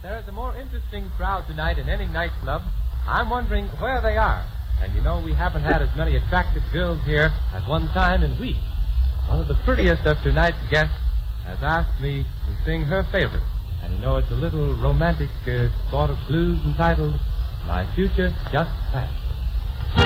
there's a more interesting crowd tonight in any nightclub, I'm wondering where they are. And you know, we haven't had as many attractive girls here at one time in weeks. One of the prettiest of tonight's guests has asked me to sing her favorite. And you know, it's a little romantic sort of blues entitled My Future Just Passed.